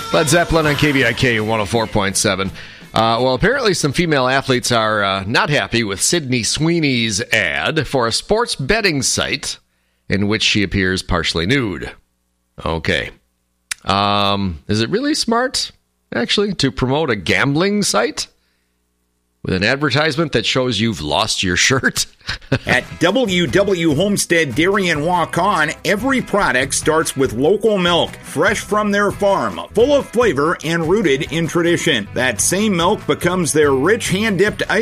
Led Zeppelin on KVIK 104.7. Well, apparently some female athletes are not happy with Sydney Sweeney's ad for a sports betting site in which she appears partially nude. Okay. Is it really smart, actually, to promote a gambling site with an advertisement that shows you've lost your shirt? At WW Homestead Dairy and Walk-On, every product starts with local milk, fresh from their farm, full of flavor and rooted in tradition. That same milk becomes their rich hand-dipped ice